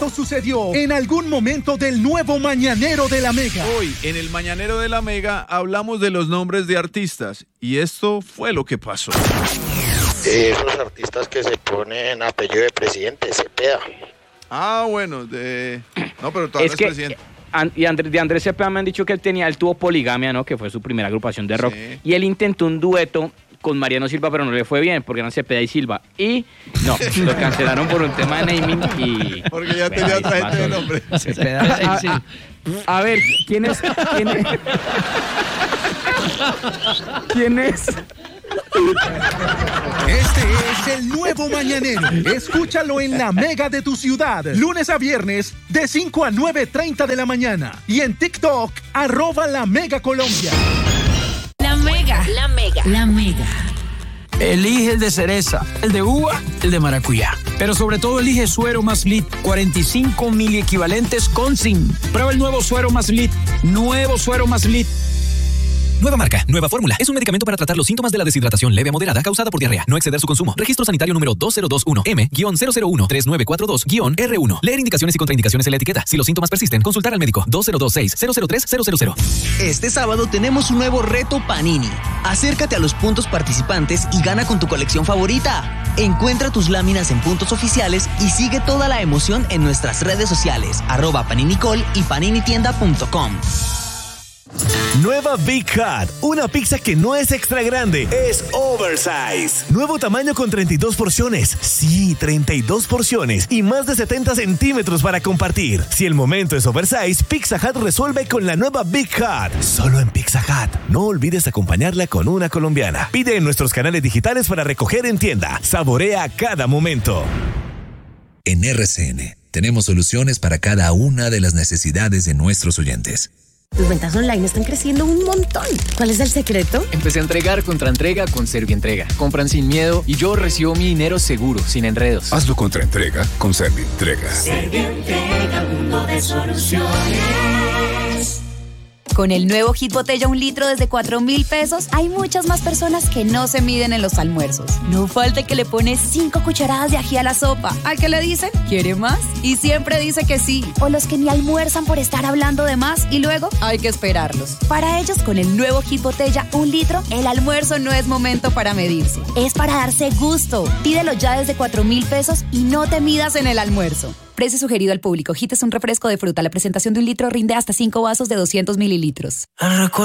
Esto sucedió en algún momento del nuevo Mañanero de la Mega. Hoy, en el Mañanero de la Mega, hablamos de los nombres de artistas. Y esto fue lo que pasó. Esos artistas que se ponen apellido de presidente, Cepeda. Ah, bueno, no, pero todavía es presidente. De Andrés Cepeda me han dicho que él tuvo Poligamia, ¿no? Que fue su primera agrupación de rock. Sí. Y él intentó un dueto con Mariano Silva, pero no le fue bien, porque eran Cepeda y Silva. Y no, lo cancelaron por un tema de naming y... Porque ya tenía otra gente de nombre. Cepeda, a ver, ¿quién es? ¿Quién es? Este es el nuevo Mañanero. Escúchalo en la Mega de tu ciudad. Lunes a viernes de 5 a 9:30 de la mañana. Y en TikTok, @LaMegaColombia. La Mega. La Mega. La Mega. Elige el de cereza, el de uva, el de maracuyá. Pero sobre todo elige Suero Más Lit, 45 miliequivalentes con zinc. Prueba el nuevo Suero Más Lit. Nuevo Suero Más Lit. Nueva marca, nueva fórmula. Es un medicamento para tratar los síntomas de la deshidratación leve a moderada causada por diarrea. No exceder su consumo. Registro sanitario número 2021M-001-3942-R1. Leer indicaciones y contraindicaciones en la etiqueta. Si los síntomas persisten, consultar al médico. 2026-003-000. Este sábado tenemos un nuevo reto Panini. Acércate a los puntos participantes y gana con tu colección favorita. Encuentra tus láminas en puntos oficiales y sigue toda la emoción en nuestras redes sociales. @PaniniCol y paninitienda.com. Nueva Big Hut, una pizza que no es extra grande, es oversize. Nuevo tamaño con 32 porciones. Sí, 32 porciones y más de 70 centímetros para compartir. Si el momento es oversize, Pizza Hut resuelve con la nueva Big Hut. Solo en Pizza Hut. No olvides acompañarla con una colombiana. Pide en nuestros canales digitales para recoger en tienda. Saborea cada momento. En RCN tenemos soluciones para cada una de las necesidades de nuestros oyentes. Tus ventas online están creciendo un montón. ¿Cuál es el secreto? Empecé a entregar contra entrega con Servientrega. Compran sin miedo y yo recibo mi dinero seguro, sin enredos. Hazlo contra entrega con Servientrega. Servientrega, mundo de soluciones. Con el nuevo Hit Botella 1 litro desde 4.000 pesos, hay muchas más personas que no se miden en los almuerzos. No falta el que le pone 5 cucharadas de ají a la sopa. Al que le dicen, ¿quiere más? Y siempre dice que sí. O los que ni almuerzan por estar hablando de más y luego hay que esperarlos. Para ellos, con el nuevo Hit Botella 1 litro, el almuerzo no es momento para medirse. Es para darse gusto. Pídelo ya desde 4.000 pesos y no te midas en el almuerzo. Precio sugerido al público. Hit es un refresco de fruta. La presentación de 1 litro rinde hasta 5 vasos de 200 mililitros.